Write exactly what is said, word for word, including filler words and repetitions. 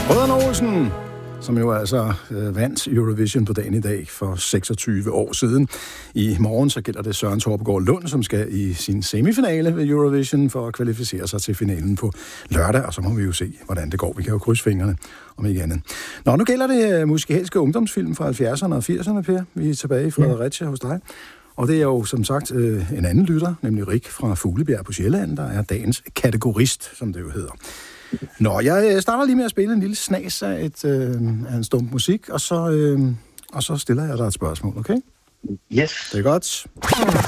Brødrene Olsen, som jo altså øh, vandt Eurovision på dagen i dag for seksogtyve år siden. I morgen så gælder det Søren Torpegaard Lund, som skal i sin semifinale ved Eurovision for at kvalificere sig til finalen på lørdag, og så må vi jo se, hvordan det går. Vi kan jo krydse fingrene, om ikke andet. Nå, nu gælder det musikalske ungdomsfilm fra halvfjerdserne og firserne, Per. Vi er tilbage i Fredericia hos dig. Og det er jo som sagt øh, en anden lytter, nemlig Rik fra Fuglebjerg på Sjælland, der er dagens kategorist, som det jo hedder. Nå, jeg starter lige med at spille en lille snas af, et, øh, af en stump musik, og så, øh, og så stiller jeg dig et spørgsmål, okay? Yes. Det er godt.